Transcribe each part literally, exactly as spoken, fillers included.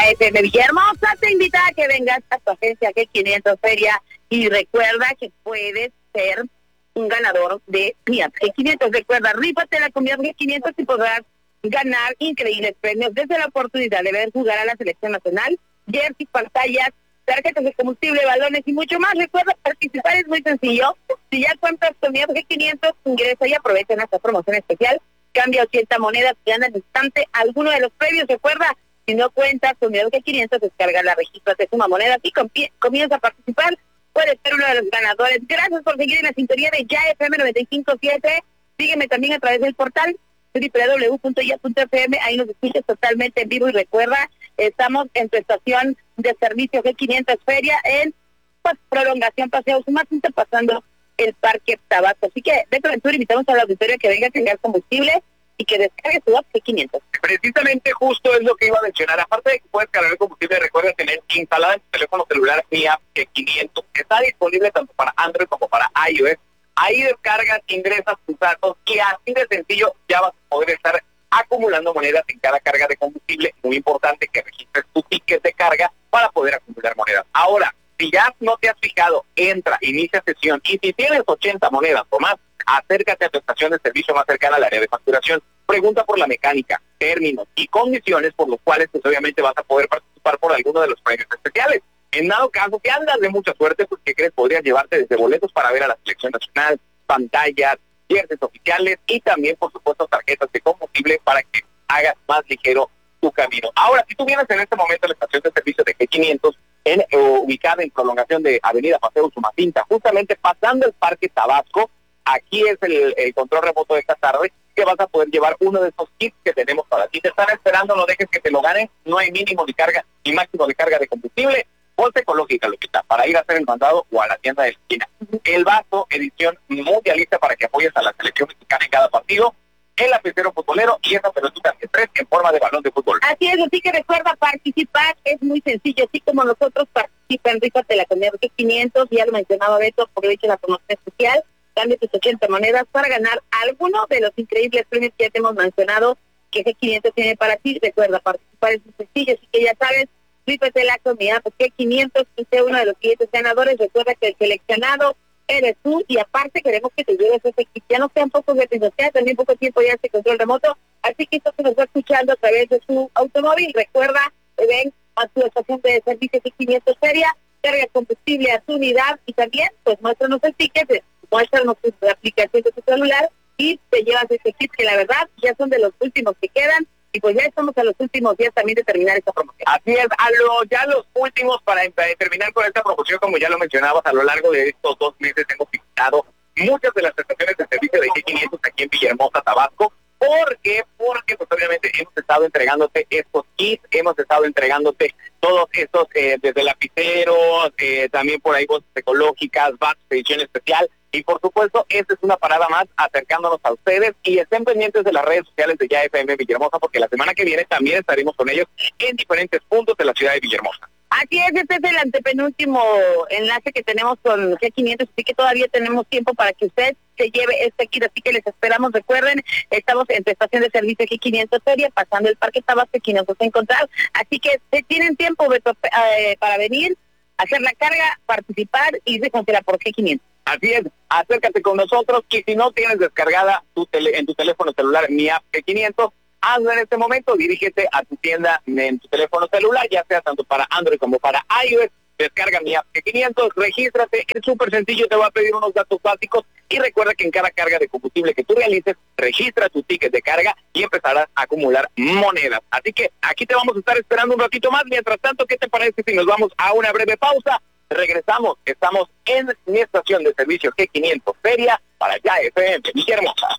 Ya F M Villahermosa te invita a que vengas a tu agencia G quinientos Feria y recuerda que puedes ser un ganador de mi app G quinientos. Recuerda, rífate la comunidad G quinientos y podrás ganar increíbles premios, desde la oportunidad de ver jugar a la selección nacional, jerseys, pantallas, tarjetas de combustible, balones y mucho más. Recuerda, participar es muy sencillo. Si ya cuentas con mi app G quinientos, ingresa y aprovecha nuestra promoción especial. Cambia ochenta monedas y gana al instante alguno de los premios. Recuerda, si no cuentas con mi app G quinientos, descarga la registro de Suma Monedas y compie- comienza a participar. Puedes ser uno de los ganadores. Gracias por seguir en la sintonía de Ya F M noventa y cinco punto siete. Sígueme también a través del portal doble u doble u doble u punto ya punto f m. Ahí nos escuchas totalmente en vivo y recuerda, estamos en tu estación de servicio G quinientos Feria en pues, prolongación Paseo Sumacinta, pasando el Parque Tabasco. Así que de aventura invitamos al auditorio a que venga a cargar combustible y que descargue su app G quinientos. Precisamente justo es lo que iba a mencionar. Aparte de que puedes cargar el combustible, recuerda tener instalada en tu teléfono celular mi app G quinientos. Está disponible tanto para Android como para iOS. Ahí descargas, ingresas tus datos y así de sencillo ya vas a poder estar acumulando monedas en cada carga de combustible. Muy importante que registres tu ticket de carga para poder acumular monedas. Ahora, si ya no te has fijado, entra, inicia sesión y si tienes ochenta monedas o más, acércate a tu estación de servicio más cercana al área de facturación. Pregunta por la mecánica, términos y condiciones por los cuales pues obviamente vas a poder participar por alguno de los premios especiales. En dado caso que andas de mucha suerte, pues ¿qué crees? Podrías llevarte desde boletos para ver a la selección nacional, pantallas, jerseys oficiales y también por supuesto tarjetas de combustible para que hagas más ligero tu camino. Ahora, si tú vienes en este momento a la estación de servicio de G quinientos, en, eh, ubicada en prolongación de Avenida Paseo Sumacinta, justamente pasando el Parque Tabasco, aquí es el, el control remoto de esta tarde, que vas a poder llevar uno de estos kits que tenemos para ti. Te están esperando, no dejes que te lo ganen, no hay mínimo de carga ni máximo de carga de combustible. Bolsa ecológica, Lupita, para ir a hacer el mandado o a la tienda de la esquina. El vaso, edición mundialista para que apoyes a la selección mexicana en cada partido. El lapicero futbolero y esa pelotita de tres en forma de balón de fútbol. Así es, así que recuerda participar, es muy sencillo, así como nosotros participan, rífate la comunidad G quinientos, ya lo mencionaba Beto, porque he dicho la promoción especial, cambia tus ochenta monedas para ganar alguno de los increíbles premios que ya te hemos mencionado que G quinientos tiene para ti. Recuerda, participar es muy sencillo, así que ya sabes, rífate la comunidad G quinientos y sé uno de los siguientes ganadores. Recuerda que el seleccionado eres tú y aparte queremos que te lleves ese kit. Ya no sean pocos de nos queda también poco tiempo ya este control remoto, así que esto se nos va escuchando a través de su automóvil. Recuerda, ven a tu estación de servicio G quinientos Feria, carga combustible a tu unidad y también pues muéstranos el ticket, muéstranos la aplicación de tu celular y te llevas ese kit que la verdad ya son de los últimos que quedan. Y pues ya estamos a los últimos días también de terminar esta promoción. Así es, a lo, ya los últimos para, para terminar con esta promoción, como ya lo mencionabas, a lo largo de estos dos meses hemos visitado muchas de las estaciones de servicio de G quinientos aquí en Villahermosa, Tabasco. ¿Por qué? Porque pues obviamente hemos estado entregándote estos kits, hemos estado entregándote todos estos, eh, desde lapiceros, eh, también por ahí bolsas ecológicas, vasos de edición especial. Y por supuesto, esta es una parada más acercándonos a ustedes y estén pendientes de las redes sociales de Ya F M Villahermosa porque la semana que viene también estaremos con ellos en diferentes puntos de la ciudad de Villahermosa. Así es, este es el antepenúltimo enlace que tenemos con G quinientos, así que todavía tenemos tiempo para que usted se lleve este kit, así que les esperamos. Recuerden, estamos en tu estación de servicio G quinientos Feria, pasando el Parque Tabasco, aquí nos vas a encontrar, así que se tienen tiempo Beto, eh, para venir, hacer la carga, participar y reconocerla por G quinientos. Así es, acércate con nosotros y si no tienes descargada tu tele, en tu teléfono celular mi app G quinientos, hazlo en este momento, dirígete a tu tienda en tu teléfono celular, ya sea tanto para Android como para iOS, descarga mi app G quinientos, regístrate, es súper sencillo, te va a pedir unos datos básicos y recuerda que en cada carga de combustible que tú realices, registra tu ticket de carga y empezarás a acumular monedas. Así que aquí te vamos a estar esperando un ratito más, mientras tanto, ¿qué te parece si nos vamos a una breve pausa? Regresamos, estamos en mi estación de servicio G quinientos Feria para Ya F M Villahermosa.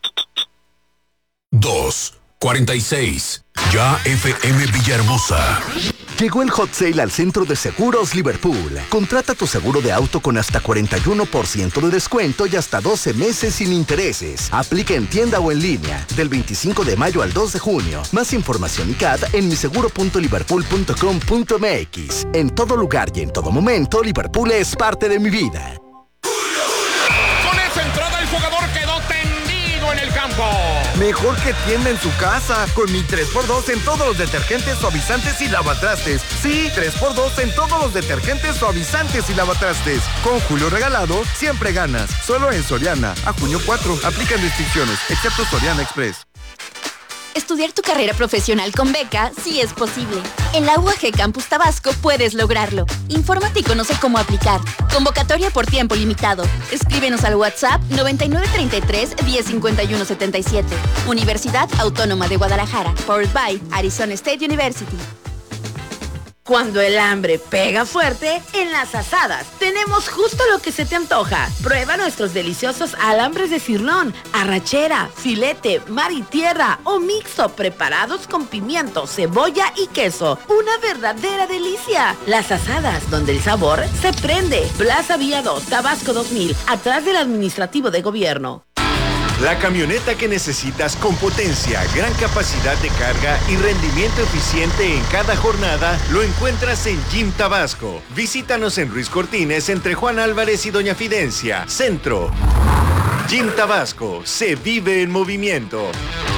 dos cuarenta y seis, Ya F M Villahermosa. Llegó el hot sale al Centro de Seguros Liverpool. Contrata tu seguro de auto con hasta cuarenta y uno por ciento de descuento y hasta doce meses sin intereses. Aplica en tienda o en línea, del veinticinco de mayo al dos de junio. Más información y C A D en miseguro punto liverpool punto com punto m x. En todo lugar y en todo momento, Liverpool es parte de mi vida. Con esa entrada el jugador quedó tendido en el campo. Mejor que tienda en su casa. Con mi tres por dos en todos los detergentes, suavizantes y lavatrastes. Sí, tres por dos en todos los detergentes, suavizantes y lavatrastes. Con Julio regalado, siempre ganas. Solo en Soriana. A junio cuatro. Aplican restricciones, excepto Soriana Express. Estudiar tu carrera profesional con beca sí es posible. En la U A G Campus Tabasco puedes lograrlo. Infórmate y conoce cómo aplicar. Convocatoria por tiempo limitado. Escríbenos al WhatsApp noventa y nueve treinta y tres diez cincuenta y uno setenta y siete. Universidad Autónoma de Guadalajara. Powered by Arizona State University. Cuando el hambre pega fuerte, en Las Asadas tenemos justo lo que se te antoja. Prueba nuestros deliciosos alambres de cirlón, arrachera, filete, mar y tierra o mixto preparados con pimiento, cebolla y queso. Una verdadera delicia. Las Asadas, donde el sabor se prende. Plaza Vía dos, Tabasco dos mil, atrás del administrativo de gobierno. La camioneta que necesitas con potencia, gran capacidad de carga y rendimiento eficiente en cada jornada lo encuentras en Jim Tabasco. Visítanos en Ruiz Cortines entre Juan Álvarez y Doña Fidencia, Centro. Jim Tabasco, se vive en movimiento.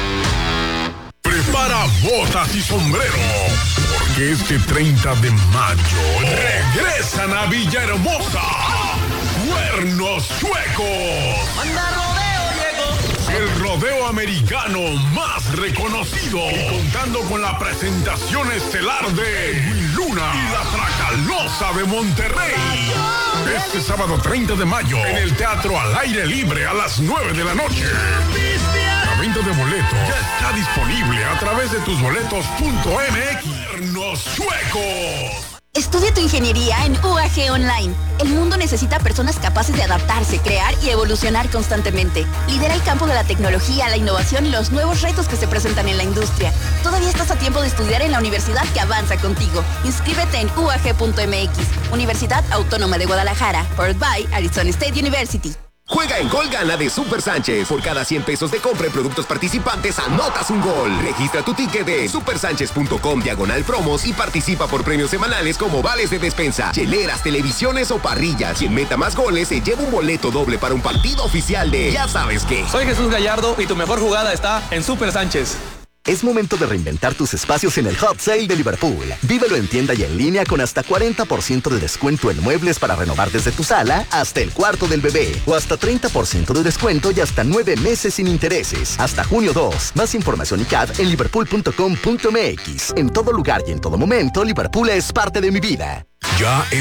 Prepara botas y sombrero, porque este treinta de mayo regresan a Villahermosa Cuernos Chuecos. ¡Manda rodeo, llegó! El rodeo americano más reconocido, y contando con la presentación estelar de Edwin Luna y la Tracalosa de Monterrey. Este sábado treinta de mayo en el Teatro Al Aire Libre a las nueve de la noche. La venta de boletos ya está disponible a través de tus boletos punto m x. Cuernos Chuecos. Estudia tu ingeniería en U A G Online. El mundo necesita personas capaces de adaptarse, crear y evolucionar constantemente. Lidera el campo de la tecnología, la innovación y los nuevos retos que se presentan en la industria. Todavía estás a tiempo de estudiar en la universidad que avanza contigo. Inscríbete en u a g punto m x. Universidad Autónoma de Guadalajara. Powered by Arizona State University. Juega en Gol Gana de Super Sánchez. Por cada cien pesos de compra en productos participantes, anotas un gol. Registra tu ticket de supersánchez punto com diagonal promos y participa por premios semanales como vales de despensa, hieleras, televisiones o parrillas. Quien meta más goles se lleva un boleto doble para un partido oficial de ya sabes qué. Soy Jesús Gallardo y tu mejor jugada está en Super Sánchez. Es momento de reinventar tus espacios en el Hot Sale de Liverpool. Vívelo en tienda y en línea con hasta cuarenta por ciento de descuento en muebles para renovar desde tu sala hasta el cuarto del bebé. O hasta treinta por ciento de descuento y hasta nueve meses sin intereses. Hasta junio dos. Más información y C A D en liverpool punto com punto m x. En todo lugar y en todo momento, Liverpool es parte de mi vida. Ya